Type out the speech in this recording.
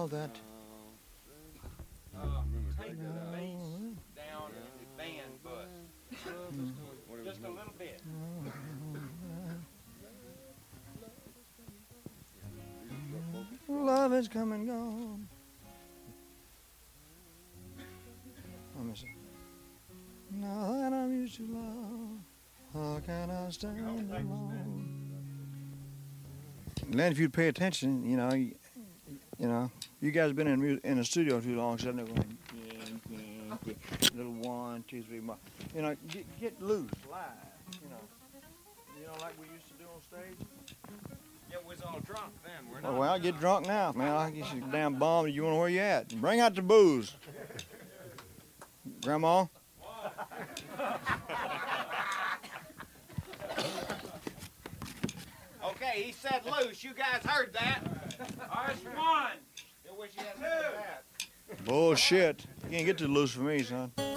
all that. Take the bass down the band bus. Just a little bit. Love is come and gone. Let me see. Now that I'm used to love, how can I stand alone? Len, if you'd pay attention, you guys been in the studio too long, so they're going little 1, 2, 3 more. Get loose, live. Like we used to do on stage. Yeah, we was all drunk then. We're not. Well, get drunk now, man. I guess you damn bum. You want to where you at? Bring out the booze, Grandma. Okay, he said loose. You guys heard that. Ours one. I wish you hadn't said that. Bullshit. You can't get too loose for me, son.